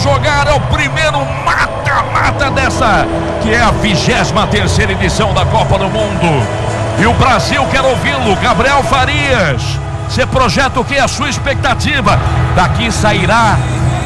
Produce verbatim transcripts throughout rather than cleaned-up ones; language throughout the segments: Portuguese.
jogar, é o primeiro mata-mata dessa, que é a vigésima terceira edição da Copa do Mundo. E o Brasil quer ouvi-lo. Gabriel Farias, você projeta o que é a sua expectativa? Daqui sairá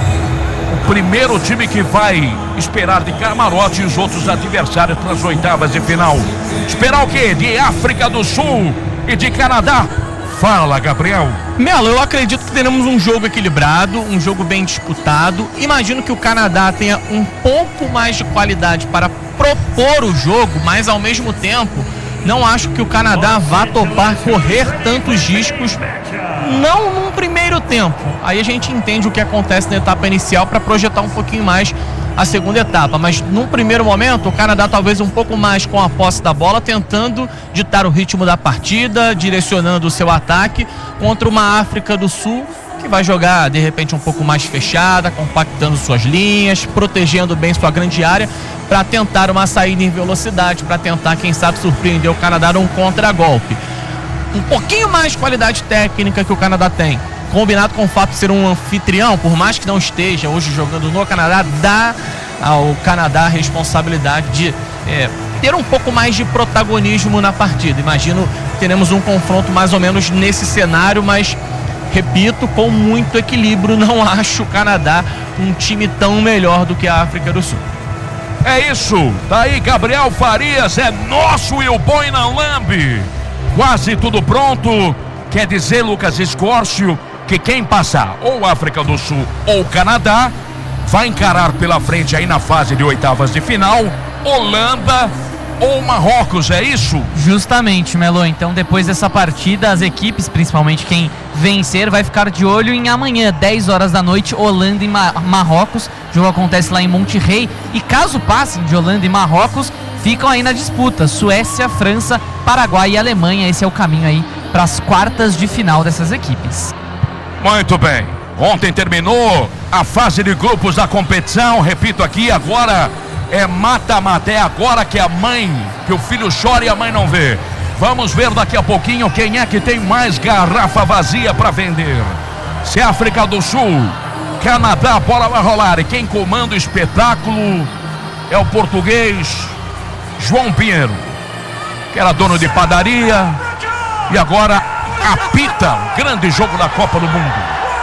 o primeiro time que vai esperar de camarote e os outros adversários para as oitavas de final. Esperar o quê? De África do Sul e de Canadá? Fala, Gabriel. Melo, eu acredito que teremos um jogo equilibrado, um jogo bem disputado. Imagino que o Canadá tenha um pouco mais de qualidade para propor o jogo, mas ao mesmo tempo não acho que o Canadá vá topar correr tantos riscos, não num primeiro tempo. Aí a gente entende o que acontece na etapa inicial para projetar um pouquinho mais a segunda etapa, mas num primeiro momento o Canadá talvez um pouco mais com a posse da bola, tentando ditar o ritmo da partida, direcionando o seu ataque contra uma África do Sul que vai jogar de repente um pouco mais fechada, compactando suas linhas, protegendo bem sua grande área para tentar uma saída em velocidade, para tentar, quem sabe, surpreender o Canadá num contragolpe. Um pouquinho mais de qualidade técnica que o Canadá tem, combinado com o fato de ser um anfitrião, por mais que não esteja hoje jogando no Canadá, dá ao Canadá a responsabilidade de é, ter um pouco mais de protagonismo na partida. Imagino que teremos um confronto mais ou menos nesse cenário, mas repito, com muito equilíbrio. Não acho o Canadá um time tão melhor do que a África do Sul. É isso, tá aí Gabriel Farias, é nosso e o boi na lambe. Quase tudo pronto, quer dizer, Lucas Escórcio, que quem passar ou África do Sul ou Canadá vai encarar pela frente aí na fase de oitavas de final Holanda ou Marrocos, é isso? Justamente, Melo. Então depois dessa partida, as equipes, principalmente quem vencer, vai ficar de olho em amanhã, dez horas da noite, Holanda e Ma- Marrocos. O jogo acontece lá em Monterrey e caso passem de Holanda e Marrocos, ficam aí na disputa Suécia, França, Paraguai e Alemanha. Esse é o caminho aí para as quartas de final dessas equipes. Muito bem, ontem terminou a fase de grupos da competição, repito aqui, agora é mata-mata, é agora que a mãe, que o filho chora e a mãe não vê. Vamos ver daqui a pouquinho quem é que tem mais garrafa vazia para vender. Se é África do Sul, Canadá, a bola vai rolar. E quem comanda o espetáculo é o português João Pinheiro, que era dono de padaria e agora apita o grande jogo da Copa do Mundo.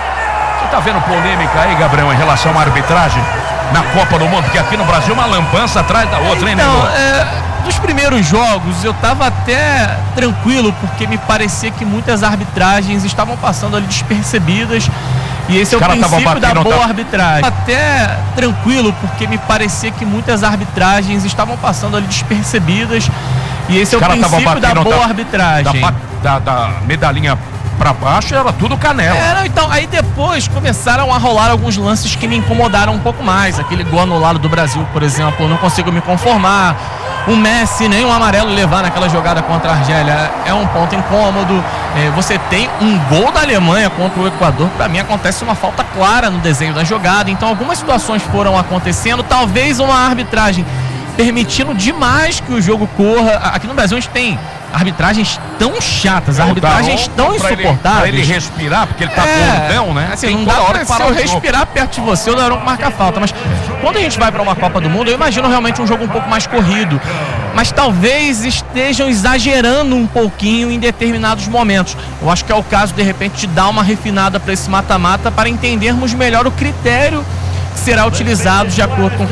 Você tá vendo polêmica aí, Gabriel, em relação à arbitragem na Copa do Mundo? Porque aqui no Brasil uma lambança atrás da outra, hein, Não, Nego? é, nos primeiros jogos eu tava até tranquilo, porque me parecia que muitas arbitragens estavam passando ali despercebidas. E esse é o princípio da boa arbitragem. Até tranquilo, porque me parecia que muitas arbitragens estavam passando ali despercebidas. E esse é o princípio da boa arbitragem. Da, da, da medalhinha pra baixo era tudo canela. É, não, então, aí depois começaram a rolar alguns lances que me incomodaram um pouco mais. Aquele gol anulado do Brasil, por exemplo, eu não consigo me conformar. O Messi nem um amarelo levar naquela jogada contra a Argélia é um ponto incômodo. É, você tem um gol da Alemanha contra o Equador, para mim acontece uma falta clara no desenho da jogada. Então algumas situações foram acontecendo, talvez uma arbitragem permitindo demais que o jogo corra. Aqui no Brasil a gente tem arbitragens tão chatas, arbitragens tão insuportáveis. Pra ele respirar, porque ele tá é, gordão, né? Assim, não dá pra se eu respirar perto de você, o Daronco marca falta. Mas quando a gente vai pra uma Copa do Mundo, eu imagino realmente um jogo um pouco mais corrido. Mas talvez estejam exagerando um pouquinho em determinados momentos. Eu acho que é o caso, de repente, de dar uma refinada para esse mata-mata para entendermos melhor o critério que será utilizado de acordo com